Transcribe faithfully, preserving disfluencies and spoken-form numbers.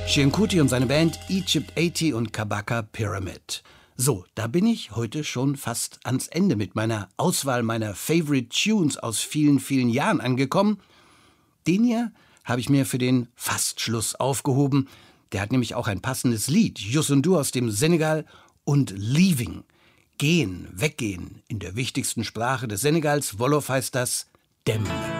Seun Kuti und seine Band Egypt achtzig und Kabaka Pyramid. So, da bin ich heute schon fast ans Ende mit meiner Auswahl meiner Favorite Tunes aus vielen, vielen Jahren angekommen. Den hier habe ich mir für den Fastschluss aufgehoben. Der hat nämlich auch ein passendes Lied, Youssou N'Dour aus dem Senegal und Leaving. Gehen, weggehen, in der wichtigsten Sprache des Senegals, Wolof heißt das Dem.